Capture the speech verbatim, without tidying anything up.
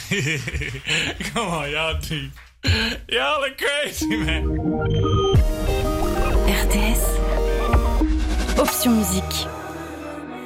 Come on, y'all deep. Y'all are crazy, man. R T S, Option Musique.